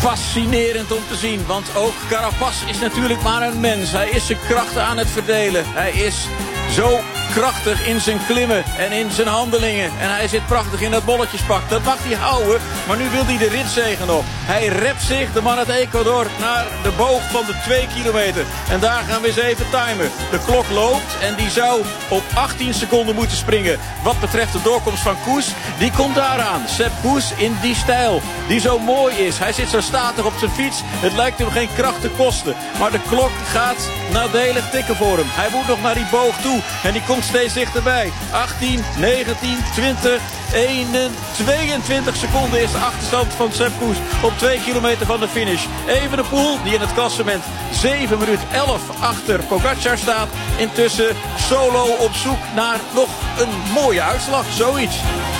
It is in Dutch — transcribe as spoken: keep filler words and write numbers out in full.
Fascinerend om te zien, want ook Carapaz is natuurlijk maar een mens. Hij is zijn krachten aan het verdelen. Hij is zo krachtig in zijn klimmen en in zijn handelingen. En hij zit prachtig in dat bolletjespak. Dat mag hij houden, maar nu wil hij de ritzegen op. Hij rept zich, de man uit Ecuador, naar de boog van de twee kilometer. En daar gaan we eens even timen. De klok loopt en die zou op achttien seconden moeten springen. Wat betreft de doorkomst van Koes, die komt daaraan. Sepp Kuss in die stijl, die zo mooi is. Hij zit zo statig op zijn fiets. Het lijkt hem geen kracht te kosten. Maar de klok gaat nadelig tikken voor hem. Hij moet nog naar die boog toe. En die komt steeds dichterbij. achttien, negentien, twintig, eenentwintig, tweeëntwintig seconden is de achterstand van Sepp Kuss op twee kilometer van de finish. Evenepoel, die in het klassement zeven minuten elf achter Pogacar staat. Intussen solo op zoek naar nog een mooie uitslag. Zoiets.